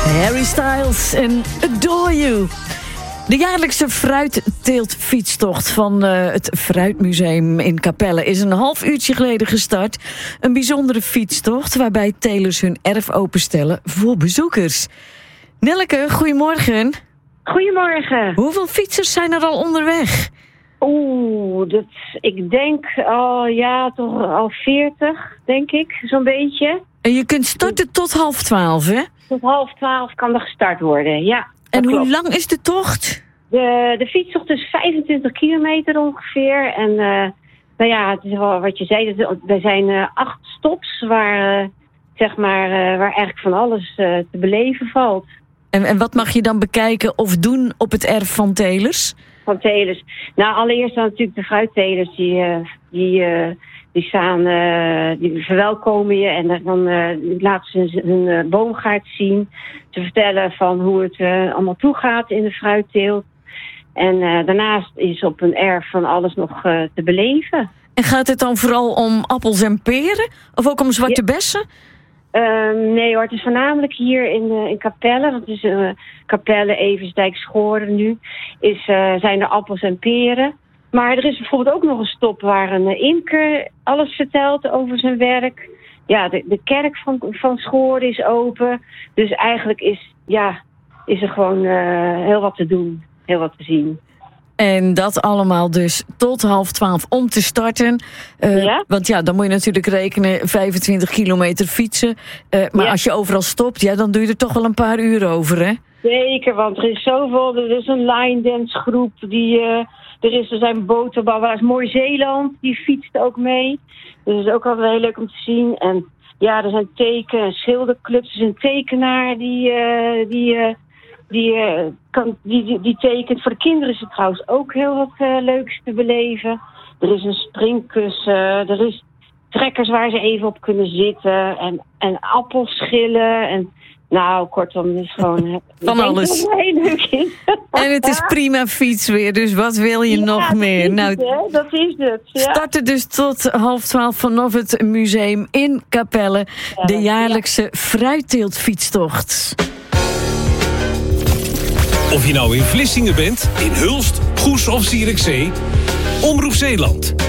Harry Styles en Adore You. De jaarlijkse fruitteeltfietstocht van het Fruitmuseum in Capelle is een half uurtje geleden gestart. Een bijzondere fietstocht waarbij telers hun erf openstellen voor bezoekers. Nelleke, goedemorgen. Goedemorgen. Hoeveel fietsers zijn er al onderweg? Ik denk toch al 40, denk ik, zo'n beetje. En je kunt starten tot 11:30, hè? Tot 11:30 kan er gestart worden, ja. En hoe lang is de tocht? De fietstocht is 25 kilometer ongeveer. En het is wel wat je zei. Er zijn 8 stops waar eigenlijk van alles te beleven valt. En wat mag je dan bekijken of doen op het erf van telers? Van telers. Nou, allereerst dan natuurlijk de fruittelers die verwelkomen je en dan laten ze hun boomgaard zien. Ze vertellen van hoe het allemaal toegaat in de fruitteelt. En daarnaast is op een erf van alles nog te beleven. En gaat het dan vooral om appels en peren? Of ook om zwarte bessen? Nee hoor, het is voornamelijk hier in Capelle. Dat is Capelle, Eversdijk, Schoren nu. Zijn er appels en peren. Maar er is bijvoorbeeld ook nog een stop waar een imker alles vertelt over zijn werk. Ja, de kerk van Schoren is open. Dus eigenlijk is er gewoon heel wat te doen. Heel wat te zien. En dat allemaal dus tot 11:30 om te starten. Want dan moet je natuurlijk rekenen 25 kilometer fietsen. Maar als je overal stopt, dan doe je er toch wel een paar uur over, hè? Zeker, want er is zoveel. Er is een line dance groep. Er zijn boterbouwers. Mooi Zeeland, die fietst ook mee. Dus dat is ook altijd heel leuk om te zien. En er zijn teken- en schilderclubs. Er is een tekenaar die tekent. Voor de kinderen is het trouwens ook heel wat leuks te beleven. Er is een springkussen, er is trekkers waar ze even op kunnen zitten en appelschillen en kortom, het is gewoon van alles. Heel leuk in. En het is prima fietsweer, dus wat wil je nog meer? Dat is het. Ja. Starten dus tot 11:30 vanaf het museum in Capelle. De jaarlijkse fruitteeltfietstocht. Of je nou in Vlissingen bent, in Hulst, Goes of Zierikzee, Omroep Zeeland